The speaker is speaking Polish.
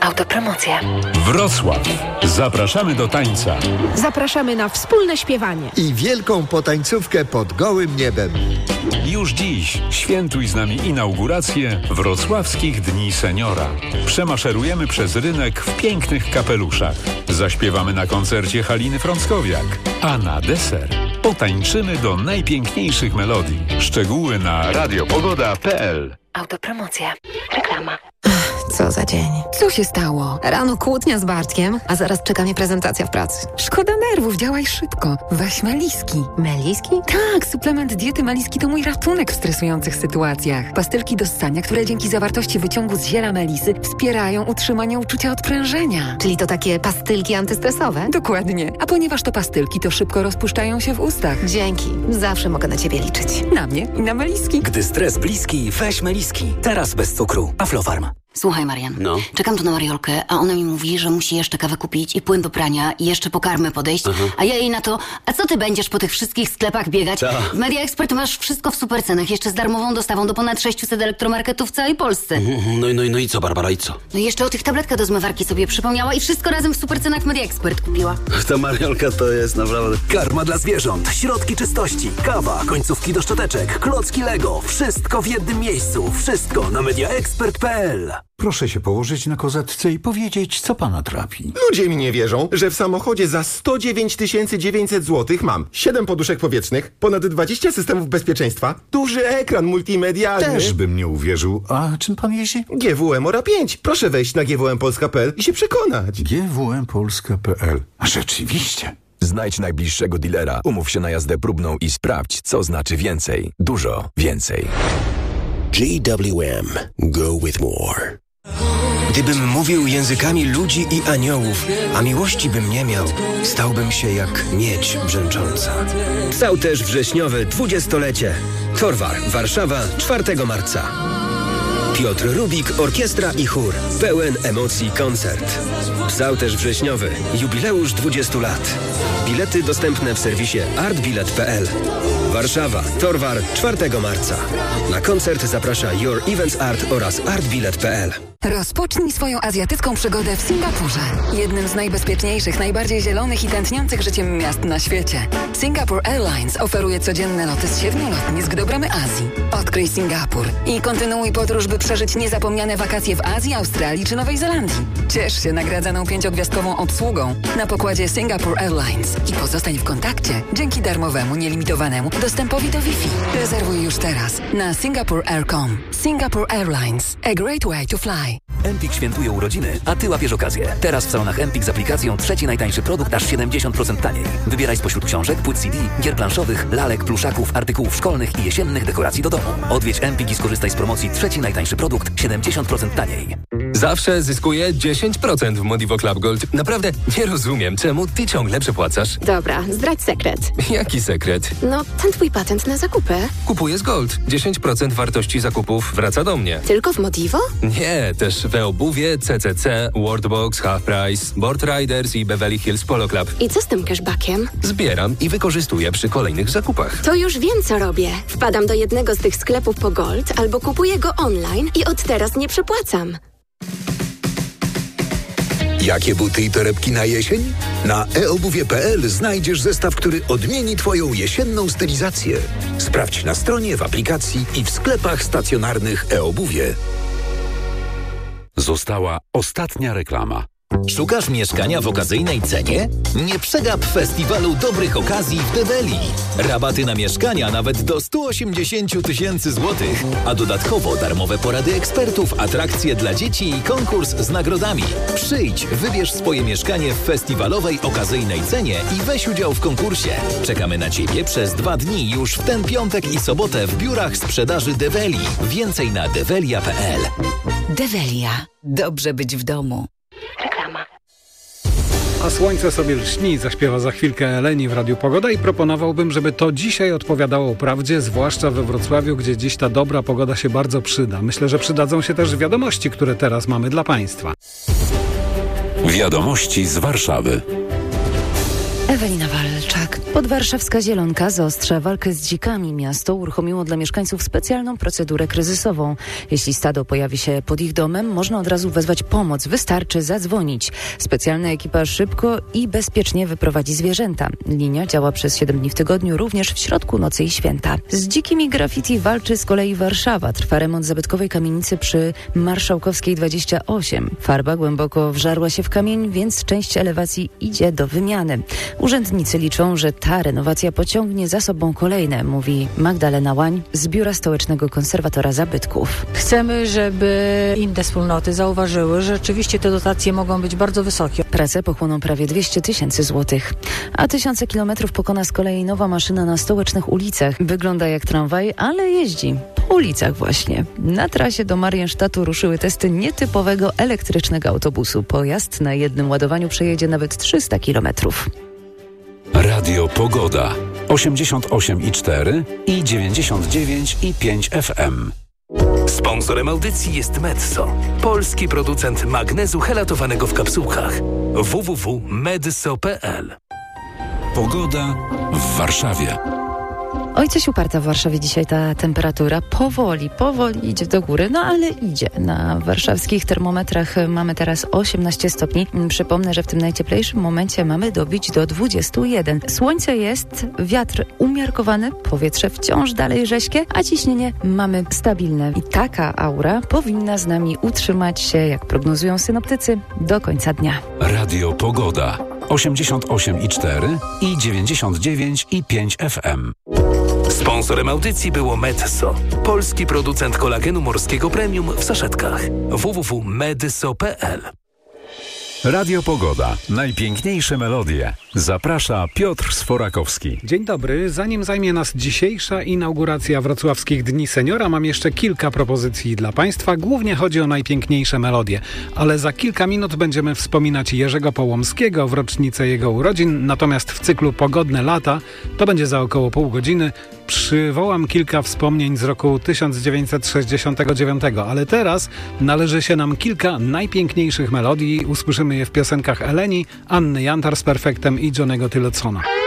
Autopromocja. Wrocław. Zapraszamy do tańca. Zapraszamy na wspólne śpiewanie i wielką potańcówkę pod gołym niebem. Już dziś świętuj z nami inaugurację Wrocławskich Dni Seniora. Przemaszerujemy przez rynek w pięknych kapeluszach. Zaśpiewamy na koncercie Haliny Frąckowiak. A na deser potańczymy do najpiękniejszych melodii. Szczegóły na radiopogoda.pl. Autopromocja. Reklama. Co za dzień. Co się stało? Rano kłótnia z Bartkiem, a zaraz czeka mnie prezentacja w pracy. Szkoda nerwów, działaj szybko. Weź Meliski. Meliski? Tak, suplement diety Meliski to mój ratunek w stresujących sytuacjach. Pastylki do ssania, które dzięki zawartości wyciągu z ziela melisy wspierają utrzymanie uczucia odprężenia. Czyli to takie pastylki antystresowe? Dokładnie. A ponieważ to pastylki, to szybko rozpuszczają się w ustach. Dzięki. Zawsze mogę na ciebie liczyć. Na mnie i na Meliski. Gdy stres bliski, weź Meliski. Teraz bez cukru. Aflofarm. Słuchaj, Marian, czekam tu na Mariolkę, a ona mi mówi, że musi jeszcze kawę kupić i płyn do prania i jeszcze po karmę podejść, a ja jej na to, a co ty będziesz po tych wszystkich sklepach biegać? W Media Expert masz wszystko w super cenach, jeszcze z darmową dostawą do ponad 600 elektromarketów w całej Polsce. No i co, Barbara, i co? No i jeszcze o tych tabletkach do zmywarki sobie przypomniała i wszystko razem w super cenach w Media Expert kupiła. Ta Mariolka to jest naprawdę... Karma dla zwierząt, środki czystości, kawa, końcówki do szczoteczek, klocki Lego, wszystko w jednym miejscu, wszystko na mediaexpert.pl. Proszę się położyć na kozetce i powiedzieć, co pana trapi. Ludzie mi nie wierzą, że w samochodzie za 109 900 zł mam 7 poduszek powietrznych, ponad 20 systemów bezpieczeństwa, duży ekran multimedialny. Też bym nie uwierzył. A czym pan jeździ? GWM Ora 5. Proszę wejść na gwmpolska.pl i się przekonać. gwmpolska.pl. A rzeczywiście. Znajdź najbliższego dealera, umów się na jazdę próbną i sprawdź, co znaczy więcej. Dużo więcej. GWM. Go with more. Gdybym mówił językami ludzi i aniołów, a miłości bym nie miał, stałbym się jak miedź brzęcząca. Psał też wrześniowe 20-lecie. Torwar, Warszawa, 4 marca. Piotr Rubik, orkiestra i chór. Pełen emocji koncert. Psał też wrześniowy. Jubileusz 20 lat. Bilety dostępne w serwisie artbilet.pl. Warszawa, Torwar, 4 marca. Na koncert zaprasza Your Events Art oraz artbilet.pl. Rozpocznij swoją azjatycką przygodę w Singapurze. Jednym z najbezpieczniejszych, najbardziej zielonych i tętniących życiem miast na świecie. Singapore Airlines oferuje codzienne loty z 7 lotnisk do bramy Azji. Odkryj Singapur i kontynuuj podróż, by przeżyć niezapomniane wakacje w Azji, Australii czy Nowej Zelandii. Ciesz się nagradzaną 5-gwiazdkową obsługą na pokładzie Singapore Airlines i pozostań w kontakcie dzięki darmowemu, nielimitowanemu dostępowi do Wi-Fi. Rezerwuj już teraz na singaporeair.com. Singapore Airlines. A great way to fly. Empik świętuje urodziny, a ty łapiesz okazję. Teraz w salonach Empik z aplikacją trzeci najtańszy produkt aż 70% taniej. Wybieraj spośród książek, płyt CD, gier planszowych, lalek, pluszaków, artykułów szkolnych i jesiennych dekoracji do domu. Odwiedź Empik i skorzystaj z promocji trzeci najtańszy produkt 70% taniej. Zawsze zyskuję 10% w Modivo Club Gold. Naprawdę nie rozumiem, czemu ty ciągle przepłacasz. Dobra, zdradź sekret. Jaki sekret? No, ten twój patent na zakupy. Kupuję z Gold. 10% wartości zakupów wraca do mnie. Tylko w Modivo? Nie, też w obuwie, CCC, Worldbox, Half Price, Board Riders i Beverly Hills Polo Club. I co z tym cashbackiem? Zbieram i wykorzystuję przy kolejnych zakupach. To już wiem, co robię. Wpadam do jednego z tych sklepów po Gold albo kupuję go online i od teraz nie przepłacam. Jakie buty i torebki na jesień? Na eobuwie.pl znajdziesz zestaw, który odmieni twoją jesienną stylizację. Sprawdź na stronie, w aplikacji i w sklepach stacjonarnych eobuwie. Została ostatnia reklama. Szukasz mieszkania w okazyjnej cenie? Nie przegap festiwalu dobrych okazji w Develi. Rabaty na mieszkania nawet do 180 000 złotych, a dodatkowo darmowe porady ekspertów, atrakcje dla dzieci i konkurs z nagrodami. Przyjdź, wybierz swoje mieszkanie w festiwalowej okazyjnej cenie i weź udział w konkursie. Czekamy na Ciebie przez 2 dni już w ten piątek i sobotę w biurach sprzedaży Develi. Więcej na develia.pl. Develia. Dobrze być w domu. Reklama. A słońce sobie lśni, zaśpiewa za chwilkę Eleni w Radiu Pogoda i proponowałbym, żeby to dzisiaj odpowiadało prawdzie, zwłaszcza we Wrocławiu, gdzie dziś ta dobra pogoda się bardzo przyda. Myślę, że przydadzą się też wiadomości, które teraz mamy dla Państwa. Wiadomości z Warszawy. Ewelina Walczak. Podwarszawska Zielonka zaostrza walkę z dzikami. Miasto uruchomiło dla mieszkańców specjalną procedurę kryzysową. Jeśli stado pojawi się pod ich domem, można od razu wezwać pomoc. Wystarczy zadzwonić. Specjalna ekipa szybko i bezpiecznie wyprowadzi zwierzęta. Linia działa przez 7 dni w tygodniu, również w środku nocy i święta. Z dzikimi graffiti walczy z kolei Warszawa. Trwa remont zabytkowej kamienicy przy Marszałkowskiej 28. Farba głęboko wżarła się w kamień, więc część elewacji idzie do wymiany. Urzędnicy liczą, że ta renowacja pociągnie za sobą kolejne, mówi Magdalena Łań z Biura Stołecznego Konserwatora Zabytków. Chcemy, żeby inne wspólnoty zauważyły, że rzeczywiście te dotacje mogą być bardzo wysokie. Prace pochłoną prawie 200 000 złotych. A tysiące kilometrów pokona z kolei nowa maszyna na stołecznych ulicach. Wygląda jak tramwaj, ale jeździ po ulicach właśnie. Na trasie do Mariensztatu ruszyły testy nietypowego elektrycznego autobusu. Pojazd na jednym ładowaniu przejedzie nawet 300 kilometrów. Radio Pogoda 88,4 i 99,5 FM. Sponsorem audycji jest Medzo, polski producent magnezu helatowanego w kapsułkach. www.medzo.pl. Pogoda w Warszawie. Oj, coś uparta w Warszawie dzisiaj ta temperatura. Powoli idzie do góry, no ale idzie. Na warszawskich termometrach mamy teraz 18 stopni. Przypomnę, że w tym najcieplejszym momencie mamy dobić do 21. Słońce jest, wiatr umiarkowany, powietrze wciąż dalej rześkie, a ciśnienie mamy stabilne. I taka aura powinna z nami utrzymać się, jak prognozują synoptycy, do końca dnia. Radio Pogoda 88,4 i 99,5 FM. Sponsorem audycji było Medzo, polski producent kolagenu morskiego premium w saszetkach. www.medzo.pl. Radio Pogoda. Najpiękniejsze melodie. Zaprasza Piotr Sforakowski. Dzień dobry. Zanim zajmie nas dzisiejsza inauguracja Wrocławskich Dni Seniora, mam jeszcze kilka propozycji dla Państwa. Głównie chodzi o najpiękniejsze melodie. Ale za kilka minut będziemy wspominać Jerzego Połomskiego w rocznicę jego urodzin. Natomiast w cyklu Pogodne lata, to będzie za około pół godziny, przywołam kilka wspomnień z roku 1969. Ale teraz należy się nam kilka najpiękniejszych melodii. Usłyszymy je w piosenkach Eleni, Anny Jantar z Perfektem i Johnego Tillotssona.